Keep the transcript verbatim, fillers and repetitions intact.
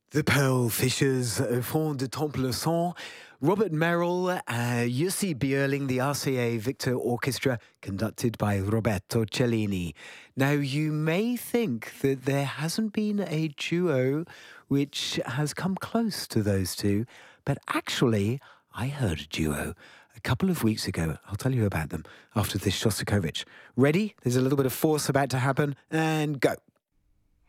The Pearl Fishers font de Temple-le-Sang, Robert Merrill, uh, Jussi Björling, the R C A Victor Orchestra, conducted by Roberto Cellini. Now, you may think that there hasn't been a duo which has come close to those two, but actually, I heard a duo a couple of weeks ago. I'll tell you about them after this Shostakovich. Ready? There's a little bit of force about to happen, and go.